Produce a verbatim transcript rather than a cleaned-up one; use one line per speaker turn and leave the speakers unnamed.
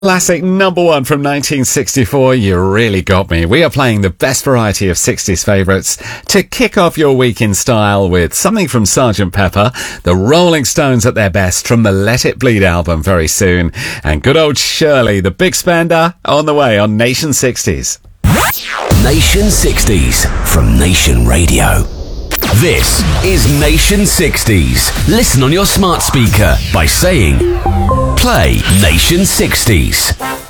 Classic number one from nineteen sixty-four, You Really Got Me. We are playing the best variety of sixties favourites to kick off your week in style with something from Sergeant Pepper, the Rolling Stones at their best from the Let It Bleed album very soon, and good old Shirley, the big spender, on the way on Nation sixties.
Nation sixties from Nation Radio. This is Nation sixties. Listen on your smart speaker by saying, play Nation sixties.